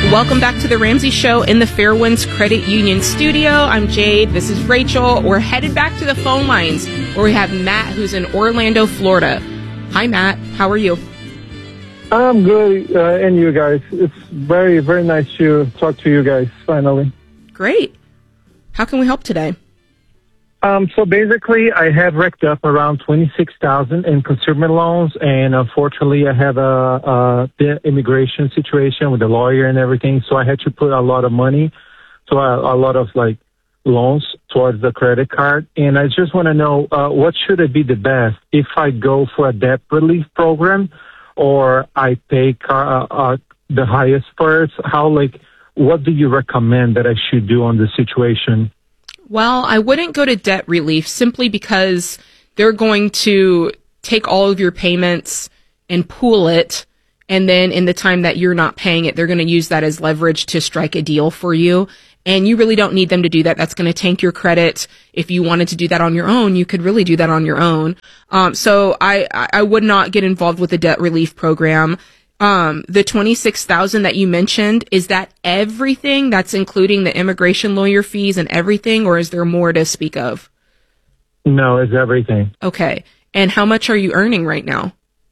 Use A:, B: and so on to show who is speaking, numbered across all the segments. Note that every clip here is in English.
A: Welcome back to the Ramsey Show in the Fairwinds Credit Union studio. I'm Jade. This is Rachel. We're headed back to the phone lines where we have Matt, who's in Orlando, Florida. Hi, Matt. How are you?
B: I'm good, and you guys. It's very, very nice to talk to you guys, finally.
A: Great. How can we help today?
B: So basically, I have racked up around $26,000 in consumer loans, and unfortunately, I have the immigration situation with the lawyer and everything, so I had to put a lot of money, so a lot of loans towards the credit card. And I just want to know what should it be the best if I go for a debt relief program, or I pay the highest first? What do you recommend that I should do on the situation?
A: Well, I wouldn't go to debt relief simply because they're going to take all of your payments and pool it. And then in the time that you're not paying it, they're going to use that as leverage to strike a deal for you. And you really don't need them to do that. That's going to tank your credit. If you wanted to do that on your own, you could really do that on your own. So I would not get involved with the debt relief program. The $26,000 that you mentioned, is that everything? That's including the immigration lawyer fees and everything, or is there more to speak of?
B: No, it's everything.
A: Okay. And how much are you earning right now?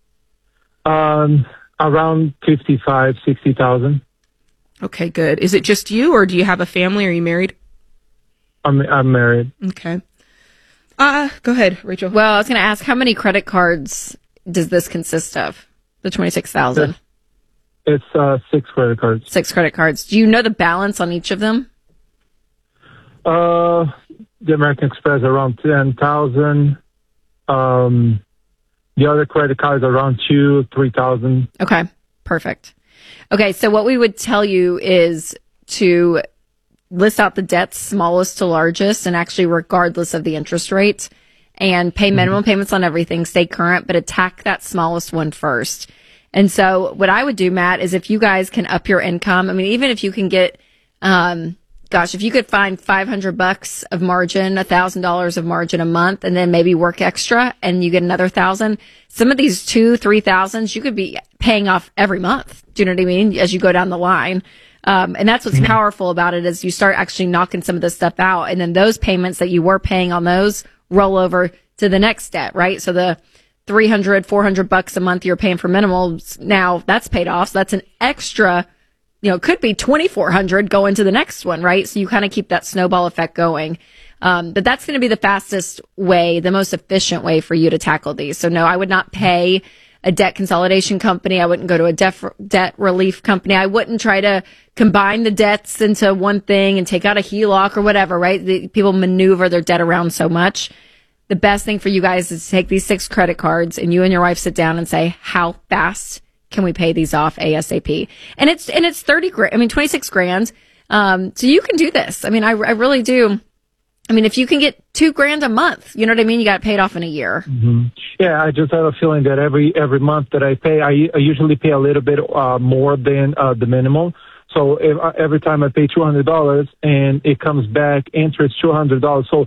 B: Around 55, 60,000.
A: Okay, good. Is it just you, or do you have a family? Are you married?
B: I'm married.
A: Okay. Go ahead, Rachel.
C: Well, I was going to ask, how many credit cards does this consist of? The 26,000.
B: It's 6 credit cards.
C: 6 credit cards. Do you know the balance on each of them?
B: The American Express around 10,000. The other credit cards around 3,000.
C: Okay, perfect. Okay, so what we would tell you is to list out the debts smallest to largest, and actually regardless of the interest rate, and pay minimum payments on everything, stay current, but attack that smallest one first. And so what I would do, Matt, is if you guys can up your income, I mean, even if you can get, if you could find $500 of margin, $1,000 of margin a month, and then maybe work extra and you get another 1,000, some of these 2,000-3,000s you could be paying off every month. Do you know what I mean? As you go down the line. And that's what's powerful about it, is you start actually knocking some of this stuff out. And then those payments that you were paying on those roll over to the next debt, right? So the $300-$400 a month you're paying for minimals, now that's paid off. So that's an extra, it could be $2,400 going to the next one, right? So you kind of keep that snowball effect going. But that's going to be the fastest way, the most efficient way for you to tackle these. So no, I would not pay a debt consolidation company. I wouldn't go to a debt relief company. I wouldn't try to combine the debts into one thing and take out a HELOC or whatever, right? People maneuver their debt around so much. The best thing for you guys is to take these 6 credit cards and you and your wife sit down and say, how fast can we pay these off ASAP? And it's 26 grand. So you can do this. I mean, I really do. I mean, if you can get $2,000 a month, you know what I mean? You got it paid off in a year.
B: Mm-hmm. Yeah, I just have a feeling that every month that I pay, I usually pay a little bit more than the minimum. So every time I pay $200 and it comes back interest $200, so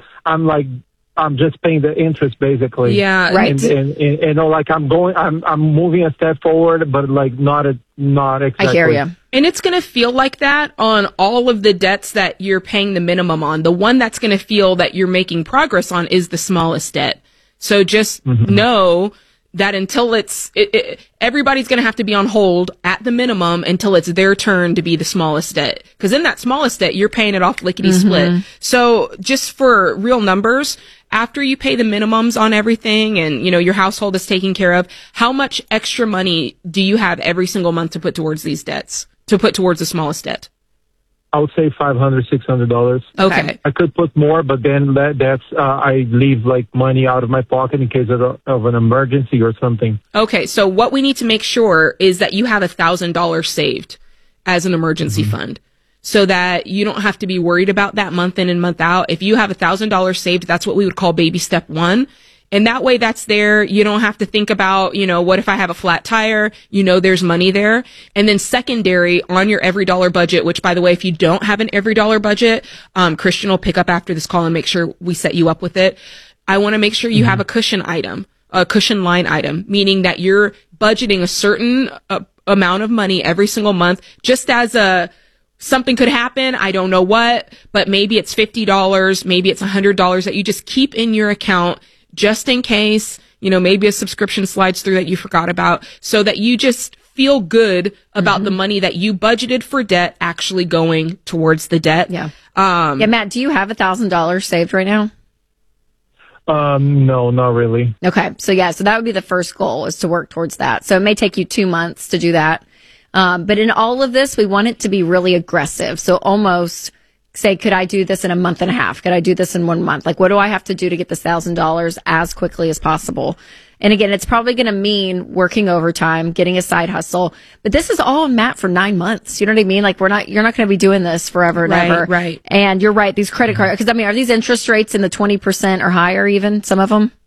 B: I'm just paying the interest basically.
A: Yeah,
C: right.
B: And I'm moving a step forward, but not exactly.
C: I hear you.
A: And it's going to feel like that on all of the debts that you're paying the minimum on. The one that's going to feel that you're making progress on is the smallest debt. So just know that until everybody's going to have to be on hold at the minimum until it's their turn to be the smallest debt. Because in that smallest debt, you're paying it off lickety split. So just for real numbers, after you pay the minimums on everything and, your household is taken care of, how much extra money do you have every single month to put towards these debts, to put towards the smallest debt?
B: I would say $500, $600.
A: Okay.
B: I could put more, but then that's I leave money out of my pocket in case of an emergency or something.
A: Okay. So what we need to make sure is that you have $1,000 saved as an emergency fund, so that you don't have to be worried about that month in and month out. If you have $1,000 saved, that's what we would call baby step 1. And that way that's there. You don't have to think about, what if I have a flat tire? There's money there. And then secondary on your every dollar budget, which by the way, if you don't have an every dollar budget, Christian will pick up after this call and make sure we set you up with it. I want to make sure you have a cushion line item, meaning that you're budgeting a certain amount of money every single month, just as something could happen. I don't know what, but maybe it's $50, maybe it's $100 that you just keep in your account just in case, maybe a subscription slides through that you forgot about, so that you just feel good about the money that you budgeted for debt actually going towards the debt.
C: Yeah. Matt, do you have $1,000 saved right now?
B: No, not really.
C: Okay. So that would be the first goal, is to work towards that. So it may take you 2 months to do that. But in all of this, we want it to be really aggressive. So almost say, could I do this in a month and a half? Could I do this in 1 month? Like, what do I have to do to get this $1,000 as quickly as possible? And again, it's probably going to mean working overtime, getting a side hustle. But this is all, Matt, for 9 months. You know what I mean? Like, you're not going to be doing this forever and ever.
A: Right.
C: And you're right. These credit cards, because are these interest rates in the 20% or higher even, some of them?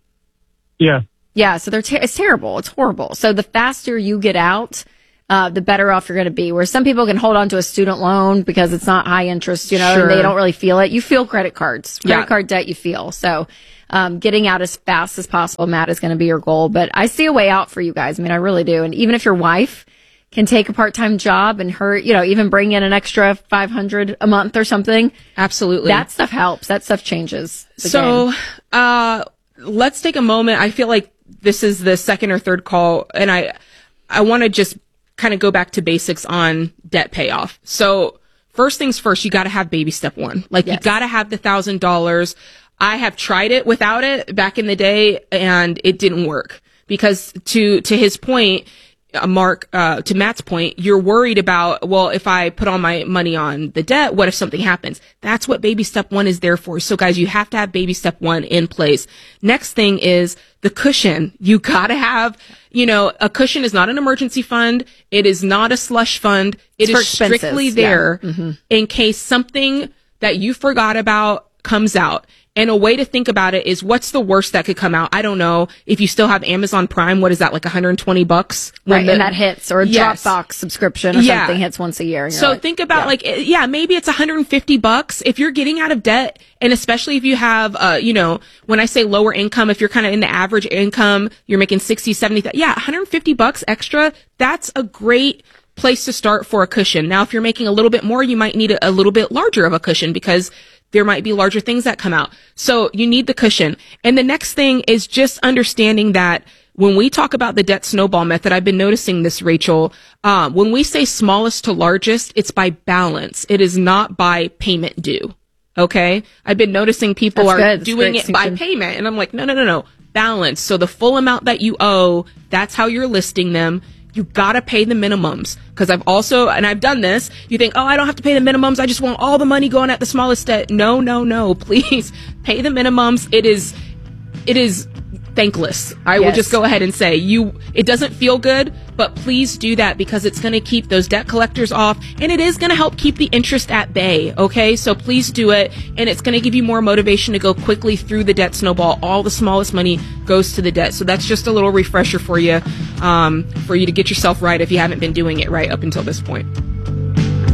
B: Yeah.
C: Yeah. So it's terrible. It's horrible. So the faster you get out, the better off you're going to be. Where some people can hold on to a student loan because it's not high interest,
A: Sure.
C: and they don't really feel it. You feel credit cards, credit card debt, you feel. So, getting out as fast as possible, Matt, is going to be your goal. But I see a way out for you guys. I really do. And even if your wife can take a part-time job and her, even bring in an extra $500 a month or something.
A: Absolutely.
C: That stuff helps. That stuff changes the
A: game. Let's take a moment. I feel like this is the second or third call, and I want to just kind of go back to basics on debt payoff. So first things first, you got to have baby step one. Like, you got to have the $1,000. I have tried it without it back in the day, and it didn't work because to his point, Mark, to Matt's point, you're worried about, well, if I put all my money on the debt, what if something happens? That's what baby step one is there for. So guys, you have to have baby step one in place. Next thing is the cushion. You gotta have, a cushion is not an emergency fund. It is not a slush fund. It is strictly there in case something that you forgot about comes out. And a way to think about it is, what's the worst that could come out? I don't know. If you still have Amazon Prime, what is that, like $120?
C: Right, and that hits, or a Dropbox subscription or something hits once a year.
A: So think about maybe it's $150 if you're getting out of debt, and especially if you have, when I say lower income, if you're kind of in the average income, you're making 60, 70, $150 extra. That's a great place to start for a cushion. Now, if you're making a little bit more, you might need a little bit larger of a cushion because there might be larger things that come out. So you need the cushion. And the next thing is just understanding that when we talk about the debt snowball method, I've been noticing this, Rachel, when we say smallest to largest, it's by balance. It is not by payment due. Okay? I've been noticing people are doing it by payment. And I'm like, no. Balance. So the full amount that you owe, that's how you're listing them. You gotta pay the minimums. Cause I've done this. You think, I don't have to pay the minimums. I just want all the money going at the smallest debt. No. Please pay the minimums. It is thankless. I will just go ahead and say it doesn't feel good, but please do that because it's going to keep those debt collectors off and it is going to help keep the interest at bay. Okay. So please do it. And it's going to give you more motivation to go quickly through the debt snowball. All the smallest money goes to the debt. So that's just a little refresher for you to get yourself right if you haven't been doing it right up until this point.